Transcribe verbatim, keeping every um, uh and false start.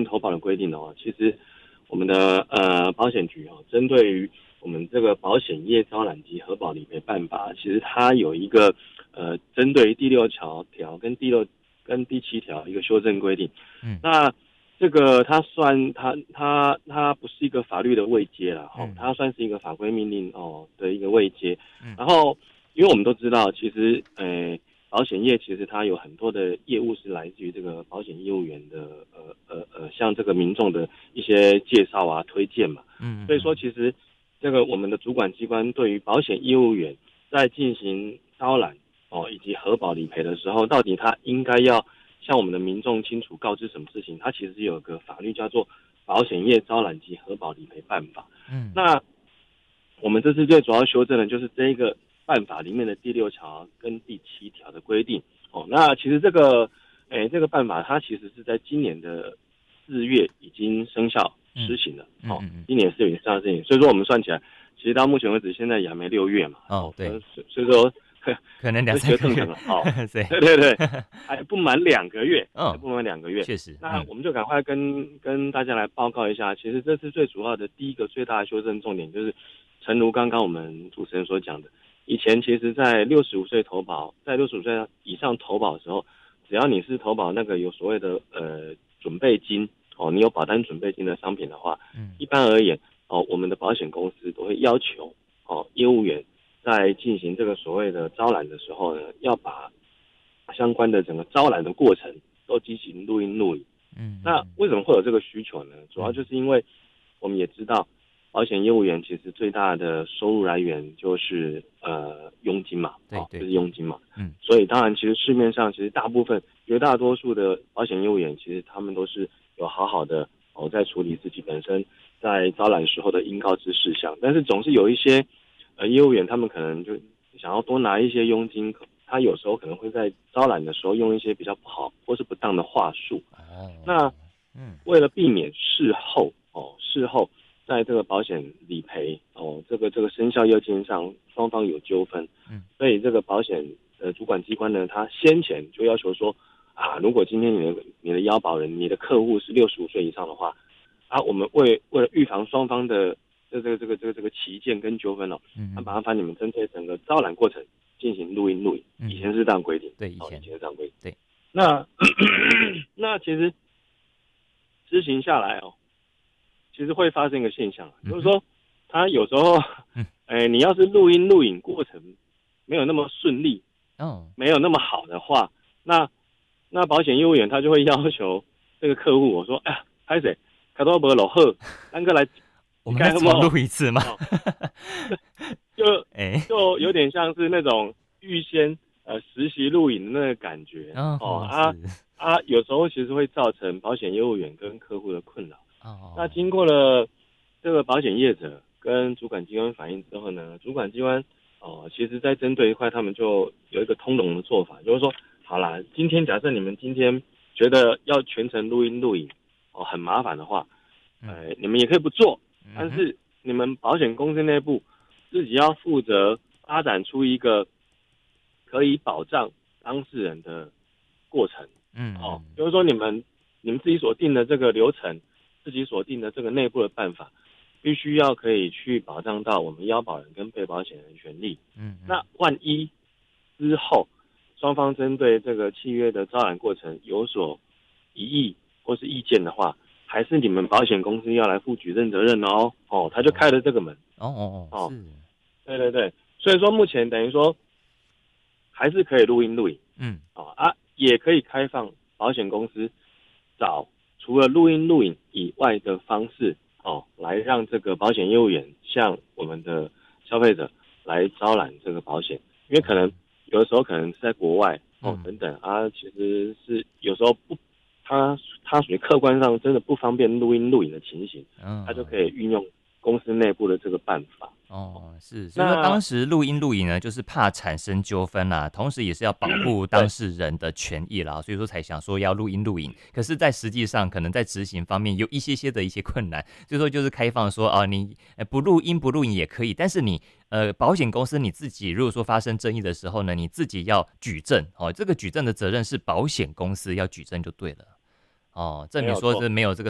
定投保的规定哦，其实我们的呃保险局哦，针对于我们这个保险业招揽及核保理赔办法，其实它有一个呃针对于第六条条跟第六跟第七条一个修正规定。嗯，那这个它算它它它不是一个法律的位阶啦，哈、哦，它算是一个法规命令哦的一个位阶。嗯，然后因为我们都知道，其实呃保险业其实它有很多的业务是来自于这个保险业务员的呃呃呃，像这个民众的一些介绍啊、推荐嘛。嗯，所以说其实这个我们的主管机关对于保险业务员在进行招揽哦以及核保理赔的时候，到底他应该要向我们的民众清楚告知什么事情？它其实有个法律叫做《保险业招揽及核保理赔办法》。嗯，那我们这次最主要修正的就是这一个办法里面的第六条跟第七条的规定。哦，那其实这个，诶，这个办法它其实是在今年的四月已经生效施行了。嗯、哦，今年四月生效施行，所以说我们算起来，其实到目前为止，现在也还没六月嘛。 哦，对， 所以说。 可能两三个月了哦，对对对，还不满两个月， 嗯、 还不满两个月， 确实。 那我们就赶快跟跟大家来报告一下，其实这次最主要的第一个最大的修正重点就是，诚如刚刚我们主持人所讲的，以前其实在六十五岁投保，在六十五岁以上投保的时候，只要你是投保那个有所谓的呃准备金哦，你有保单准备金的商品的话，嗯，一般而言哦，我们的保险公司都会要求哦业务员。在进行这个所谓的招揽的时候呢，要把相关的整个招揽的过程都进行录音录影。嗯，那为什么会有这个需求呢？主要就是因为我们也知道，保险业务员其实最大的收入来源就是呃佣金嘛， 对对， 就是佣金嘛。嗯，所以当然，其实市面上其实大部分绝大多数的保险业务员，其实他们都是有好好的哦在处理自己本身在招揽时候的应告知事项，但是总是有一些。呃，业务员他们可能就想要多拿一些佣金，他有时候可能会在招揽的时候用一些比较不好或是不当的话术。哦，那嗯，为了避免事后哦，事后在这个保险理赔哦，这个这个生效要件上双方有纠纷，嗯，所以这个保险的主管机关呢，他先前就要求说啊，如果今天你的你的要保人、你的客户是六十五岁以上的话，啊，我们为为了预防双方的这这个这个这个这个旗舰跟纠纷哦，嗯，那麻烦你们针对整个招揽过程进行录音录影，以前是这样规定， 对，以前、 哦、以前是这样规定， 对。 那那其实执行下来哦，其实会发生一个现象，嗯、就是说，他有时候，嗯，哎，你要是录音录影过程没有那么顺利，哦，没有那么好的话，那那保险业务员他就会要求这个客户，我说，哎呀，拍谁，卡多伯老贺，单个来。 我们再重录一次吗？ 就就有点像是那种预先呃实习录影的那个感觉、哦、哦啊啊，有时候其实会造成保险业务员跟客户的困扰。哦，那经过了这个保险业者跟主管机关反映之后呢，主管机关哦，其实在针对一块，他们就有一个通融的做法，就是说，好啦，今天假设你们今天觉得要全程录音录影哦很麻烦的话，呃，你们也可以不做。但是你们保险公司内部自己要负责发展出一个可以保障当事人的过程，嗯，哦，就是说你们你们自己所定的这个流程，自己所定的这个内部的办法，必须要可以去保障到我们要保人跟被保险人的权利。嗯，那万一之后双方针对这个契约的招揽过程有所疑义或是意见的话，还是你们保险公司要来负举证责任哦，哦，他就开了这个门， 哦哦哦，是， 对对对，所以说目前等于说还是可以录音录影，嗯，哦啊，也可以开放保险公司找除了录音录影以外的方式，哦，来让这个保险业务员向我们的消费者来招揽这个保险，因为可能有的时候可能是在国外哦等等啊，其实是有时候不。他他属于客观上真的不方便录音录影的情形，嗯，他就可以运用公司内部的这个办法。 哦，是，所以说当时录音录影呢，就是怕产生纠纷啦，同时也是要保护当事人的权益啦，所以说才想说要录音录影。可是，在实际上，可能在执行方面有一些些的一些困难，所以说就是开放说啊，你不录音不录影也可以，但是你呃保险公司你自己如果说发生争议的时候呢，你自己要举证哦，这个举证的责任是保险公司要举证就对了。哦，证明说是没有这个